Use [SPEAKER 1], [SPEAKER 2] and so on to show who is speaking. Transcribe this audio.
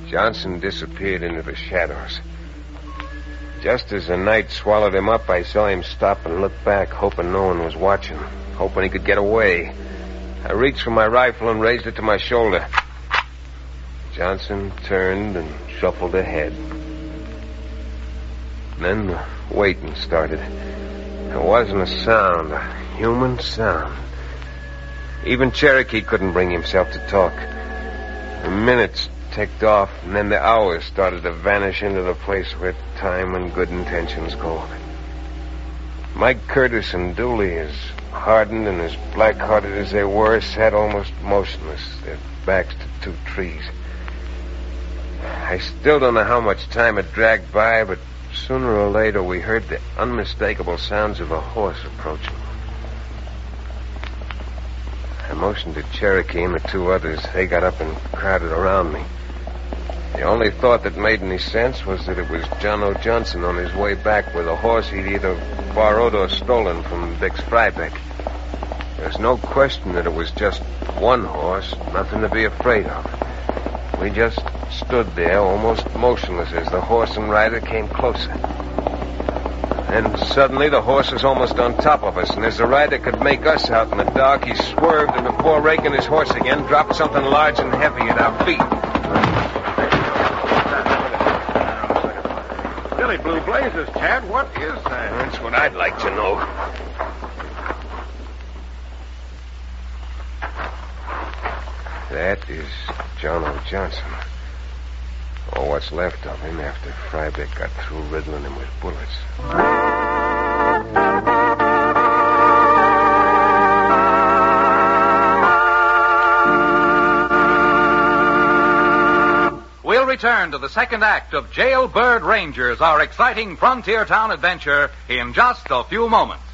[SPEAKER 1] Johnson disappeared into the shadows. Just as the night swallowed him up, I saw him stop and look back, hoping no one was watching, hoping he could get away. I reached for my rifle and raised it to my shoulder. Johnson turned and shuffled ahead. Then the waiting started. There wasn't a sound, a human sound. Even Cherokee couldn't bring himself to talk. The minutes ticked off, and then the hours started to vanish into the place where time and good intentions go. Mike Curtis and Dooley, as hardened and as black-hearted as they were, sat almost motionless, their backs to two trees. I still don't know how much time had dragged by, but sooner or later we heard the unmistakable sounds of a horse approaching. I motioned to Cherokee and the two others. They got up and crowded around me. The only thought that made any sense was that it was John O. Johnson on his way back with a horse he'd either borrowed or stolen from Dix Frybeck. There's no question that it was just one horse, nothing to be afraid of. We just stood there, almost motionless, as the horse and rider came closer. And suddenly the horse was almost on top of us, and as the rider could make us out in the dark, he swerved, and before raking his horse again, dropped something large and heavy at our feet.
[SPEAKER 2] Billy Blue Blazes, Chad, what is that?
[SPEAKER 1] That's what I'd like to know. That is John O. Johnson. Or what's left of him after Frybeck got through riddling him with bullets.
[SPEAKER 3] We'll return to the second act of Jailbird Rangers, our exciting frontier town adventure, in just a few moments.